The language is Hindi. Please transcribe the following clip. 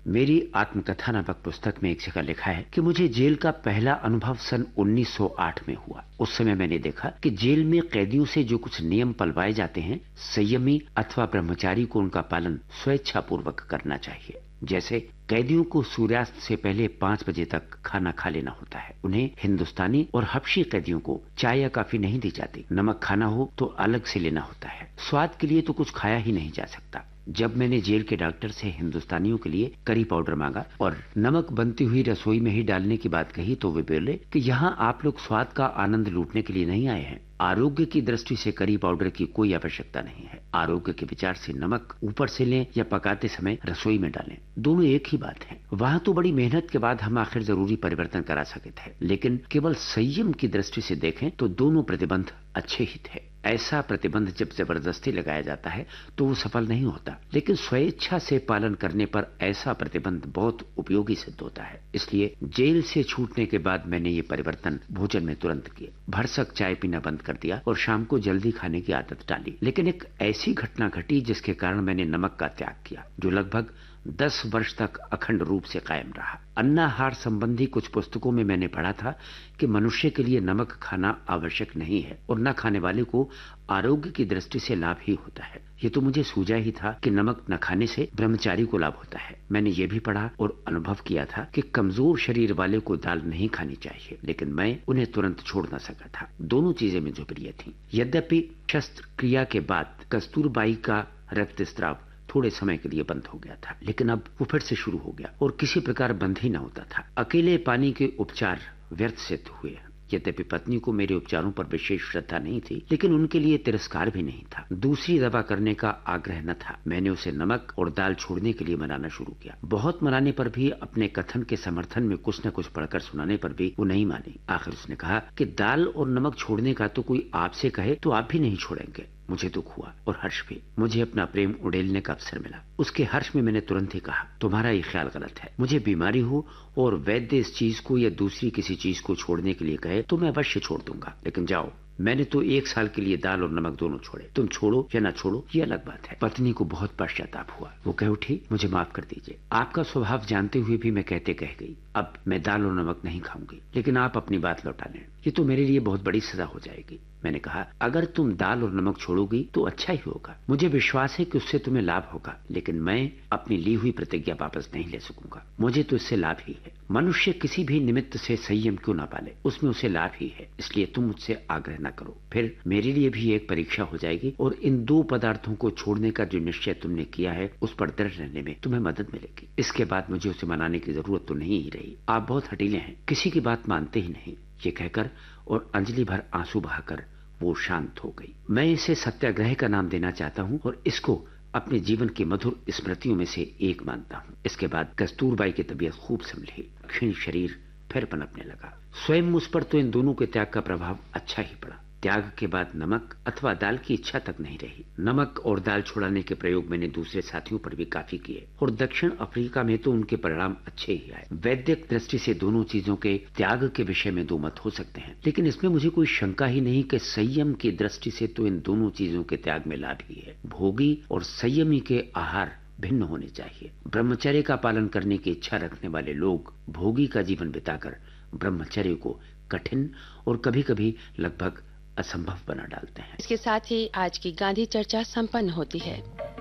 मेरी आत्मकथा नामक पुस्तक में एक जगह लिखा है कि मुझे जेल का पहला अनुभव सन 1908 में हुआ। उस समय मैंने देखा कि जेल में कैदियों से जो कुछ नियम पलवाए जाते हैं, संयमी अथवा ब्रह्मचारी को उनका पालन स्वेच्छा पूर्वक करना चाहिए। जैसे कैदियों को सूर्यास्त से पहले 5 बजे तक खाना खा लेना होता है। उन्हें हिंदुस्तानी और हबशी कैदियों को चाय या कॉफी नहीं दी जाती। नमक खाना हो तो अलग से लेना होता है। स्वाद के लिए तो कुछ खाया ही नहीं जा सकता। जब मैंने जेल के डॉक्टर से हिंदुस्तानियों के लिए करी पाउडर मांगा और नमक बनती हुई रसोई में ही डालने की बात कही तो वे बोले कि यहाँ आप लोग स्वाद का आनंद लूटने के लिए नहीं आए हैं। आरोग्य की दृष्टि से करी पाउडर की कोई आवश्यकता नहीं है। आरोग्य के विचार से नमक ऊपर से लें या पकाते समय रसोई में डालें, दोनों एक ही बात है। वहाँ तो बड़ी मेहनत के बाद हम आखिर जरूरी परिवर्तन करा सके थे, लेकिन केवल संयम की दृष्टि से देखें तो दोनों प्रतिबंध अच्छे ही थे। ऐसा प्रतिबंध जब जबरदस्ती लगाया जाता है तो वो सफल नहीं होता, लेकिन स्वेच्छा से पालन करने पर ऐसा प्रतिबंध बहुत उपयोगी सिद्ध होता है। इसलिए जेल से छूटने के बाद मैंने ये परिवर्तन भोजन में तुरंत किए। भरसक चाय पीना बंद कर दिया और शाम को जल्दी खाने की आदत डाली। लेकिन एक ऐसी घटना घटी जिसके कारण मैंने नमक का त्याग किया, जो लगभग 10 वर्ष तक अखंड रूप से कायम रहा। अन्नाहार संबंधी कुछ पुस्तकों में मैंने पढ़ा था कि मनुष्य के लिए नमक खाना आवश्यक नहीं है और न खाने वाले को आरोग्य की दृष्टि से लाभ ही होता है। ये तो मुझे सूझा ही था कि नमक न खाने से ब्रह्मचारी को लाभ होता है। मैंने ये भी पढ़ा और अनुभव किया था कि कमजोर शरीर वाले को दाल नहीं खानी चाहिए, लेकिन मैं उन्हें तुरंत छोड़ न सका था। दोनों चीजें मुझे प्रिय थी। यद्यपि शस्त्र क्रिया के बाद कस्तूरबाई का रक्तस्राव थोड़े समय के लिए बंद हो गया था, लेकिन अब वो फिर से शुरू हो गया और किसी प्रकार बंद ही न होता था। अकेले पानी के उपचार व्यर्थ सिद्ध हुए। यद्यपि पत्नी को मेरे उपचारों पर विशेष श्रद्धा नहीं थी, लेकिन उनके लिए तिरस्कार भी नहीं था। दूसरी दवा करने का आग्रह न था। मैंने उसे नमक और दाल छोड़ने के लिए मनाना शुरू किया। बहुत मनाने पर भी, अपने कथन के समर्थन में कुछ न कुछ पढ़कर सुनाने पर भी वो नहीं मानी। आखिर उसने कहा कि दाल और नमक छोड़ने का तो कोई आपसे कहे तो आप भी नहीं छोड़ेंगे। मुझे दुख हुआ और हर्ष भी। मुझे अपना प्रेम उड़ेलने का अवसर मिला। उसके हर्ष में मैंने तुरंत ही कहा, तुम्हारा ये ख्याल गलत है। मुझे बीमारी हो और वैद्य इस चीज को या दूसरी किसी चीज को छोड़ने के लिए कहे तो मैं अवश्य छोड़ दूंगा, लेकिन जाओ। मैंने तो 1 साल के लिए दाल और नमक दोनों छोड़े। तुम छोड़ो या ना छोड़ो ये अलग बात है। पत्नी को बहुत पश्चाताप हुआ। वो कह उठी, मुझे माफ कर दीजिए। आपका स्वभाव जानते हुए भी मैं कहते कह गई, अब मैं दाल और नमक नहीं खाऊंगी, लेकिन आप अपनी बात लौटा लें। ये तो मेरे लिए बहुत बड़ी सजा हो जाएगी। मैंने कहा, अगर तुम दाल और नमक छोड़ोगी तो अच्छा ही होगा। मुझे विश्वास है कि उससे तुम्हें लाभ होगा, लेकिन मैं अपनी ली हुई प्रतिज्ञा वापस नहीं ले सकूंगा। मुझे तो इससे लाभ ही है। मनुष्य किसी भी निमित्त से संयम क्यों ना पाले, उसमें उसे लाभ ही है। इसलिए तुम मुझसे आग्रह न करो, फिर मेरे लिए भी एक परीक्षा हो जाएगी और इन 2 पदार्थों को छोड़ने का जो निश्चय तुमने किया है उस पर दृढ़ रहने में तुम्हें मदद मिलेगी। इसके बाद मुझे उसे मनाने की जरूरत तो नहीं ही रही। आप बहुत हठीले हैं, किसी की बात मानते ही नहीं। ये कहकर और अंजलि भर आंसू बहाकर वो शांत हो गई। मैं इसे सत्याग्रह का नाम देना चाहता हूँ और इसको अपने जीवन की मधुर स्मृतियों में से एक मानता हूँ। इसके बाद कस्तूरबाई की तबीयत खूब संभली। क्षीण शरीर फिर पनपने लगा। स्वयं मुझ पर तो इन दोनों के त्याग का प्रभाव अच्छा ही पड़ा। त्याग के बाद नमक अथवा दाल की इच्छा तक नहीं रही। नमक और दाल छुड़ाने के प्रयोग मैंने दूसरे साथियों पर भी काफी किए और दक्षिण अफ्रीका में तो उनके परिणाम अच्छे ही आए। वैद्यक दृष्टि से दोनों चीजों के त्याग के विषय में 2 मत हो सकते हैं, लेकिन इसमें मुझे कोई शंका ही नहीं कि संयम की दृष्टि से तो इन दोनों चीजों के त्याग में लाभ ही है। भोगी और संयमी के आहार भिन्न होने चाहिए। ब्रह्मचर्य का पालन करने की इच्छा रखने वाले लोग भोगी का जीवन बिताकर ब्रह्मचर्य को कठिन और कभी कभी लगभग असंभव बना डालते हैं। इसके साथ ही आज की गांधी चर्चा संपन्न होती है।